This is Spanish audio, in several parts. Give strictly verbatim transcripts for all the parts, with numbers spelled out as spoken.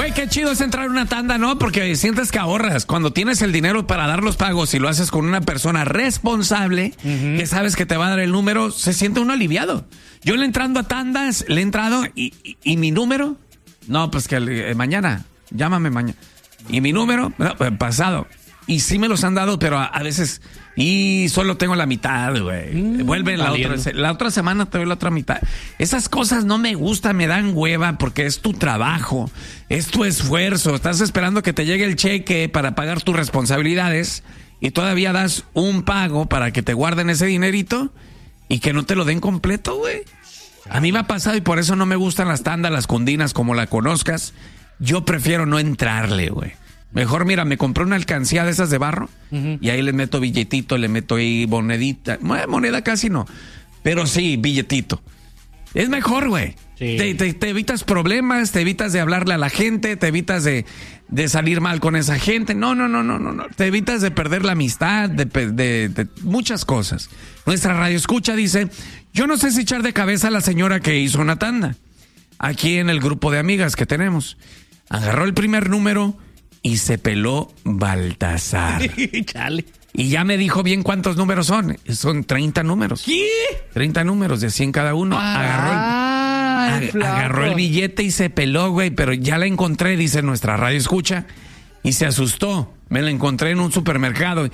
Güey, qué chido es entrar en una tanda, ¿no? Porque sientes que ahorras. Cuando tienes el dinero para dar los pagos y lo haces con una persona responsable, uh-huh. que sabes que te va a dar el número, se siente uno aliviado. Yo le entrando a tandas, le he entrado y, y, y mi número, no, pues que eh, mañana, llámame mañana. Y mi número, no, pasado. Y sí me los han dado, pero a, a veces, y solo tengo la mitad, güey. Mm, Vuelve la otra, la otra semana te doy la otra mitad. Esas cosas no me gustan, me dan hueva porque es tu trabajo, es tu esfuerzo. Estás esperando que te llegue el cheque para pagar tus responsabilidades y todavía das un pago para que te guarden ese dinerito y que no te lo den completo, güey. A mí me ha pasado y por eso no me gustan las tandas, las cundinas, como la conozcas. Yo prefiero no entrarle, güey. Mejor, mira, me compré una alcancía de esas de barro uh-huh. y ahí le meto billetito, le meto ahí monedita. Moneda casi no, pero sí, billetito. Es mejor, güey. Sí. Te, te, te evitas problemas, te evitas de hablarle a la gente, te evitas de, de salir mal con esa gente. No, no, no, no, no, no. Te evitas de perder la amistad, de, de, de muchas cosas. Nuestra radio escucha dice, yo no sé si echar de cabeza a la señora que hizo una tanda. Aquí en el grupo de amigas que tenemos. Agarró el primer número y se peló Baltasar. Chale. Y ya me dijo bien cuántos números son. Son treinta números. ¿Qué? treinta números de cien cada uno. Ah, agarró, el, ag- agarró el billete y se peló, güey. Pero ya la encontré, dice nuestra radio escucha. Y se asustó. Me la encontré en un supermercado.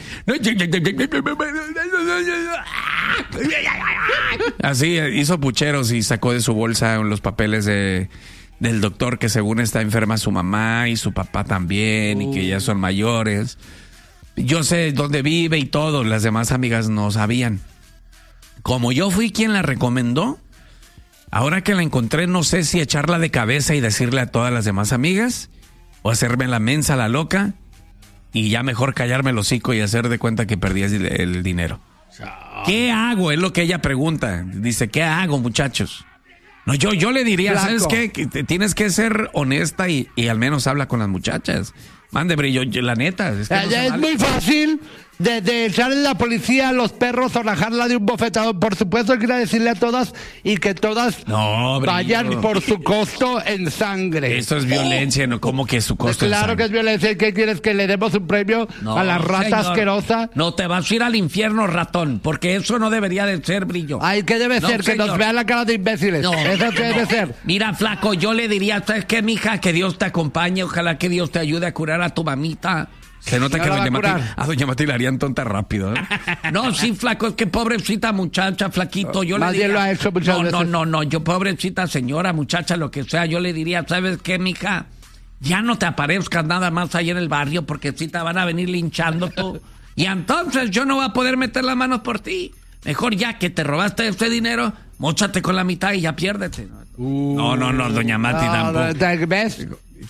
Así hizo pucheros y sacó de su bolsa los papeles de... del doctor que según está enferma su mamá y su papá también, uh. y que ya son mayores. Yo sé dónde vive y todo, las demás amigas no sabían. Como yo fui quien la recomendó, ahora que la encontré no sé si echarla de cabeza y decirle a todas las demás amigas, o hacerme la mensa, la loca, y ya mejor callarme el hocico y hacer de cuenta que perdí el, el dinero. ¿Qué hago? Es lo que ella pregunta. Dice, ¿qué hago, muchachos? No, yo, yo le diría, Flaco. ¿Sabes qué? Que te, tienes que ser honesta y, y al menos habla con las muchachas. Mande, brillo, la neta. Es, que no es muy fácil de, de echarle a la policía a los perros o rajarla de un bofetadón. Por supuesto, quiero decirle a todas y que todas no, vayan por su costo en sangre. Eso es violencia, ¿no? ¿Cómo que su costo claro en sangre? Que es violencia. ¿Qué quieres? ¿Que le demos un premio no, a la rata señor. asquerosa? No, te vas a ir al infierno, ratón, porque eso no debería de ser, brillo. Ay, ¿qué debe no, ser? Señor. Que nos vean la cara de imbéciles. No, eso que no. debe ser. Mira, flaco, yo le diría, ¿sabes qué, mija? Que Dios te acompañe, ojalá que Dios te ayude a curar a tu mamita. Se nota no que doña Mati, a doña Mati la harían tonta rápido, ¿eh? No, sí, flaco, es que pobrecita muchacha, flaquito, yo Nadie le diría... lo ha hecho muchas no, veces. no, no, no, yo pobrecita señora, muchacha, lo que sea, yo le diría, ¿sabes qué, mija? Ya no te aparezcas nada más ahí en el barrio porque si te van a venir linchando tú. Y entonces yo no voy a poder meter las manos por ti. Mejor ya que te robaste este dinero, móchate con la mitad y ya piérdete. Uh, no, no, no, doña Mati no, tampoco. ¿Ves?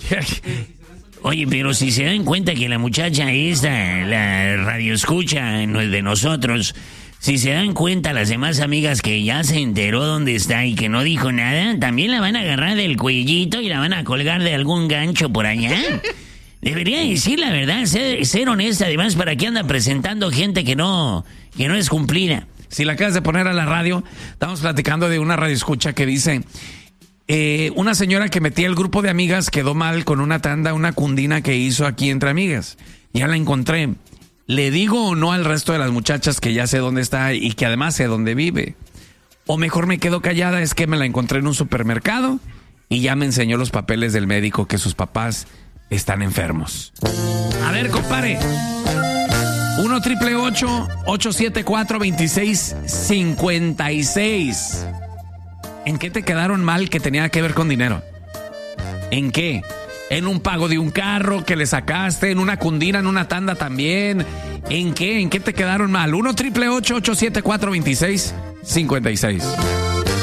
Oye, pero si se dan cuenta que la muchacha esta, la radio escucha de nosotros, si se dan cuenta las demás amigas que ya se enteró dónde está y que no dijo nada, también la van a agarrar del cuellito y la van a colgar de algún gancho por allá. Debería decir la verdad, ser, ser honesta, además, ¿para qué anda presentando gente que no, que no es cumplida? Si la acabas de poner a la radio, estamos platicando de una radio escucha que dice... Eh, una señora que metía el grupo de amigas quedó mal con una tanda, una cundina que hizo aquí entre amigas. Ya la encontré. ¿Le digo o no al resto de las muchachas que ya sé dónde está y que además sé dónde vive? O mejor me quedo callada, es que me la encontré en un supermercado y ya me enseñó los papeles del médico que sus papás están enfermos. A ver, compadre. uno triple ocho, ocho siete cuatro, dos seis cinco seis. ¿En qué te quedaron mal que tenía que ver con dinero? ¿En qué? ¿En un pago de un carro que le sacaste? ¿En una cundina, en una tanda también? ¿En qué? ¿En qué te quedaron mal? uno triple ocho, ocho siete cuatro, dos seis cinco seis.